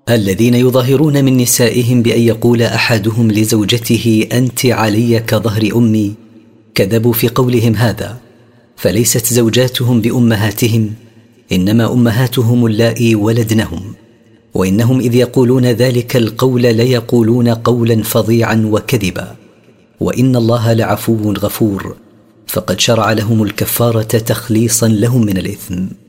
الذين يظاهرون من نسائهم بأن يقول أحدهم لزوجته أنت علي كظهر أمي كذبوا في قولهم هذا، فليست زوجاتهم بأمهاتهم، إنما أمهاتهم اللائي ولدنهم، وإنهم إذ يقولون ذلك القول ليقولون قولا فظيعا وكذبا. وإن الله لعفو غفور، فقد شرع لهم الكفارة تخليصا لهم من الإثم.